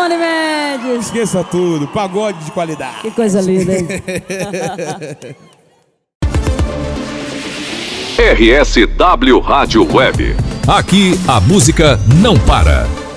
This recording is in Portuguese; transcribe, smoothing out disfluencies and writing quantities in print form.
Simone Mendes. Esqueça tudo, pagode de qualidade. Que coisa linda, hein? RSW Rádio Web. Aqui a música não para.